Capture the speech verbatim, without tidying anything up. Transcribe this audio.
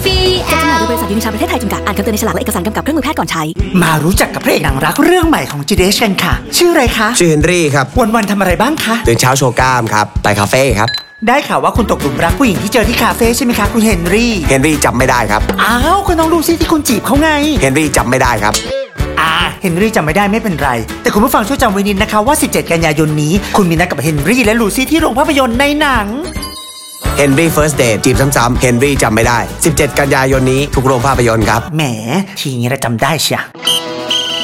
ฟีแอลจำหน่ายโดยบริษัทยูนิชาประเทศไทยจำกัดอ่านคำเตือนในฉลากและเอกสารกำกับเครื่องมือแพทย์ก่อนใช้มารู้จักกับพระเอกหนังรักเรื่องใหม่ของ จี ดี เอช กันค่ะชื่ออะไรคะชื่อเฮนรี่ครับวันๆทำอะไรบ้างคะตื่นเช้าโชว์กล้ามครับไปคาเฟ่ครับได้ข่าวว่าคุณตกหลุมรักผู้หญิงที่เจอที่คาเฟ่ใช่ไหมคะคุณเฮนรี่เฮนรี่จำไม่ได้ครับอ้าวคุณน้องลูซี่ที่คุณจีบเขาไงเฮนรี่จำไม่ได้ครับอ่าเฮนรี่จำไม่ได้ไม่เป็นไรแต่คุณผู้ฟังช่วยจำไว้นิดนะคะว่าสิบเจ็ดกันยายนนี้คุณมีนัดกับเฮนรี่และลูซี่ที่โรงภาพยนตร์ในหนังเฮนรี่ First Date จีบซ้ำๆเฮนรี่จำไม่ได้สิบเจ็ดกันยายนนี้ทุกโรงภาพยนตร์ครับแหมทีนี้เราจำได้เชีย